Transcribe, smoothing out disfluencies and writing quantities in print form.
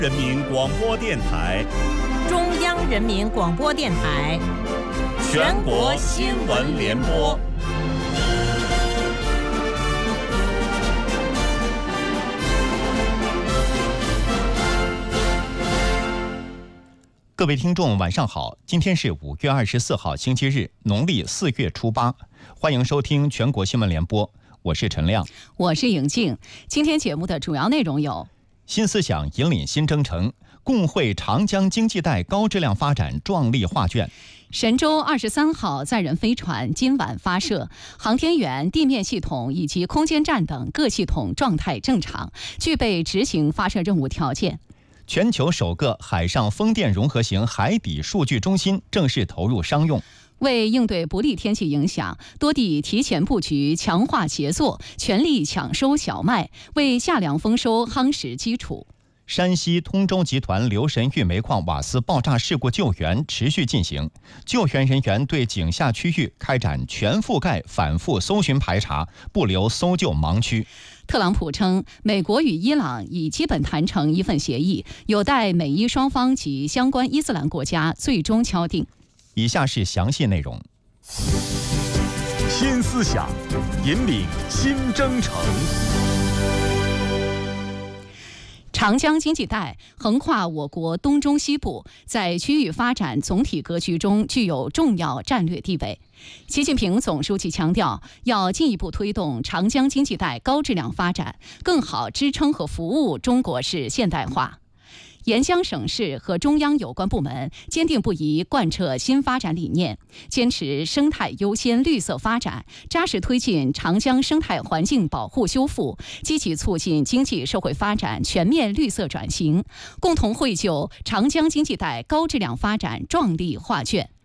人民广播电台、 中央人民广播电台、 全国新闻联播。 各位听众晚上好，今天是5月24号星期日，农历4月初8，欢迎收听全国新闻联播，我是陈亮， 我是颖静。今天节目的主要内容有： 新思想引领新征程，共绘长江经济带高质量发展壮丽画卷。 神舟23号载人飞船今晚发射，航天员、地面系统以及空间站等各系统状态正常，具备执行发射任务条件。 全球首个海上风电融合型海底数据中心正式投入商用。 为应对不利天气影响，多地提前布局，强化协作，全力抢收小麦，为夏粮丰收夯实基础。 山西通州集团留神峪煤矿瓦斯爆炸事故救援持续进行，救援人员对井下区域开展全覆盖反复搜寻排查，不留搜救盲区。 特朗普称，美国与伊朗已基本谈成一份协议，有待美伊双方及相关伊斯兰国家最终敲定。 以下是详细内容。 新思想引领新征程。 长江经济带横跨我国东中西部，在区域发展总体格局中具有重要战略地位。习近平总书记强调，要进一步推动长江经济带高质量发展，更好支撑和服务中国式现代化。沿江省市和中央有关部门坚定不移贯彻新发展理念，坚持生态优先、绿色发展，扎实推进长江生态环境保护修复，积极促进经济社会发展全面绿色转型，共同绘就长江经济带高质量发展壮丽画卷。